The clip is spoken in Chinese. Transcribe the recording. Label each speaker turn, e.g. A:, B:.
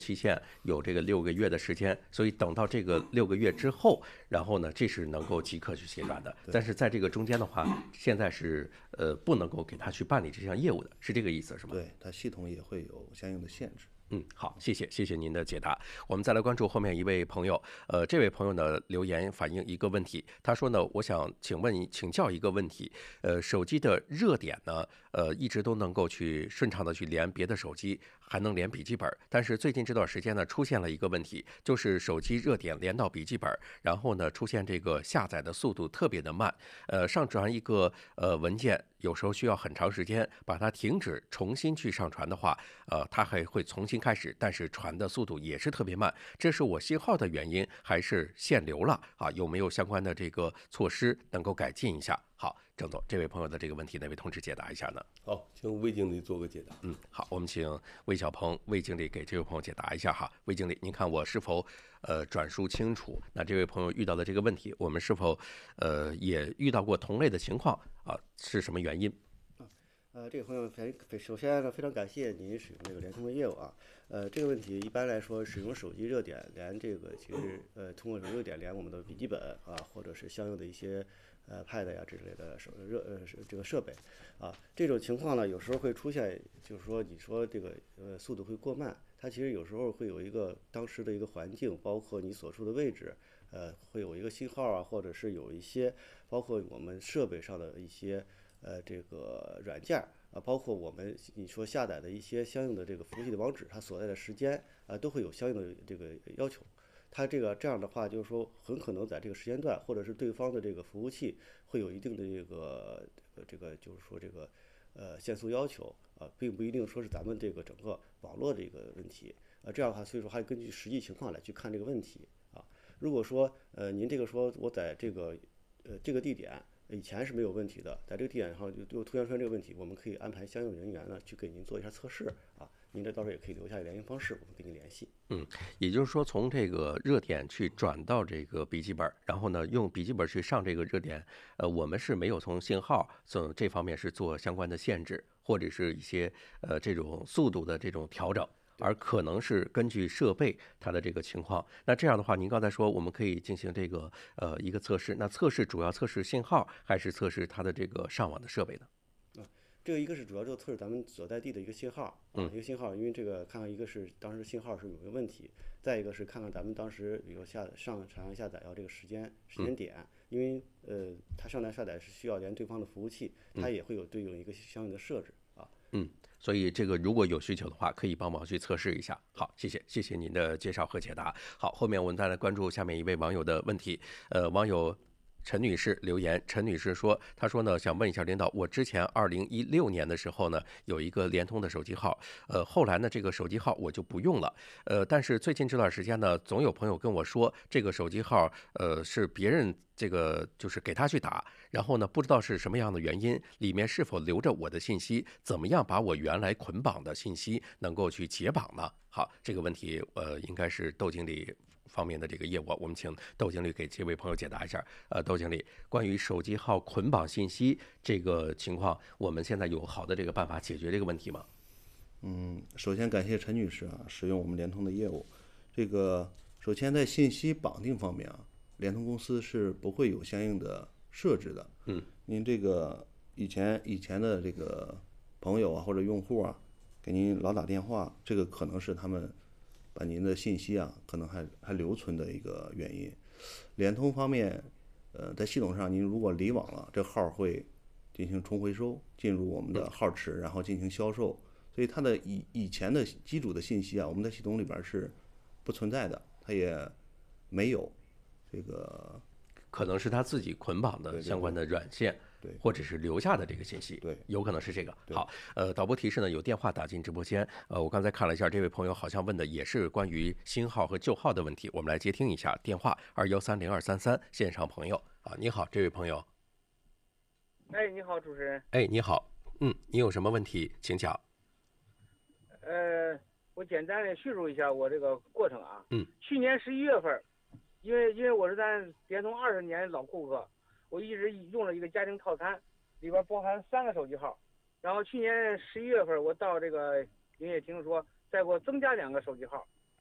A: 期限有这个6个月的时间，所以等到这个6个月之后，然后呢，这是能够即刻去结转的。但是在这个中间的话，现在是不能够给他去办理这项业务的，是这个意思是吗？
B: 对，它系统也会有相应的限制。
A: 好，谢谢您的解答。我们再来关注后面一位朋友，这位朋友呢留言反映一个问题，他说呢，我想请教一个问题，手机的热点呢，一直都能够去顺畅的去连别的手机，还能连笔记本，但是最近这段时间呢，出现了一个问题，就是手机热点连到笔记本，然后呢，出现这个下载的速度特别的慢，上传一个文件。有时候需要很长时间把它停止，重新去上传的话，它还会重新开始，但是传的速度也是特别慢。这是我信号的原因，还是限流了啊？有没有相关的这个措施能够改进一下？好，郑总，这位朋友的这个问题，哪位同志解答一下呢？
C: 好，请魏经理做个解答。
A: 好，我们请魏小鹏魏经理给这位朋友解答一下哈。魏经理，您看我是否转述清楚？那这位朋友遇到的这个问题，我们是否也遇到过同类的情况啊？是什么原因？
D: 这个朋友首先呢，非常感谢您使用这个联通的业务啊。这个问题一般来说，使用手机热点连这个，其实通过热点连我们的笔记本啊，或者是相应的一些Pad 呀之类的这个设备啊，这种情况呢，有时候会出现，就是说你说这个速度会过慢，它其实有时候会有一个当时的一个环境，包括你所处的位置，会有一个信号啊，或者是有一些包括我们设备上的一些。这个软件啊，包括你说下载的一些相应的这个服务器的网址，它所在的时间啊，都会有相应的这个要求。它这样的话，就是说很可能在这个时间段，或者是对方的这个服务器会有一定的就是说这个限速要求啊，并不一定说是咱们这个整个网络这个问题啊。这样的话，所以说还根据实际情况来去看这个问题啊。如果说您这个说我在这个地点。以前是没有问题的，在这个地点上就突然出现这个问题，我们可以安排相应人员呢去给您做一下测试啊。您这到时候也可以留下联系方式，我们跟您联系。
A: 也就是说，从这个热点去转到这个笔记本，然后呢，用笔记本去上这个热点，我们是没有从信号这方面是做相关的限制，或者是一些这种速度的这种调整。而可能是根据设备它的这个情况，那这样的话，您刚才说我们可以进行这个一个测试，那测试主要测试信号，还是测试它的这个上网的设备呢？
D: 这个一个是主要就测试咱们所在地的一个信号一个信号，因为这个看看一个是当时信号是有没有问题，再一个是看看咱们当时比如上传下载要这个时间点，因为它上传下载是需要连对方的服务器，它也会有对应一个相应的设置啊。
A: 所以这个如果有需求的话，可以帮忙去测试一下。好，谢谢您的介绍和解答。好，后面我们再来关注下面一位网友的问题。网友陈女士留言，陈女士说，她说呢，想问一下领导，我之前2016年的时候呢，有一个联通的手机号，后来呢，这个手机号我就不用了，但是最近这段时间呢，总有朋友跟我说，这个手机号，是别人这个就是给他去打，然后呢，不知道是什么样的原因，里面是否留着我的信息，怎么样把我原来捆绑的信息能够去解绑呢？好，这个问题，应该是窦经理方面的这个业务，我们请窦经理给这位朋友解答一下。窦经理，关于手机号捆绑信息这个情况，我们现在有好的这个办法解决这个问题吗？
B: 首先感谢陈女士啊，使用我们联通的业务。这个首先在信息绑定方面啊，联通公司是不会有相应的设置的。您这个以前的这个朋友啊或者用户啊，给您老打电话，这个可能是他们把您的信息啊，可能还留存的一个原因。联通方面，在系统上您如果离网了，这号会进行重回收，进入我们的号池，然后进行销售。所以它的以前的机主的信息啊，我们在系统里边是不存在的，它也没有这个，
A: 可能是他自己捆绑的相关的软件，
B: 对，
A: 或者是留下的这个信息，
B: 对，
A: 有可能是这个。好，导播提示呢，有电话打进直播间，我刚才看了一下，这位朋友好像问的也是关于新号和旧号的问题，我们来接听一下电话2130-233，线上朋友啊，你好，这位朋友。
E: 哎，你好，主持人。
A: 哎，你好，你有什么问题，请讲。
E: 我简单的叙述一下我这个过程啊。去年11月份，因为我是咱联通20年老顾客，我一直用了一个家庭套餐，里边包含3个手机号。然后去年11月份，我到这个营业厅说再给我增加2个手机号，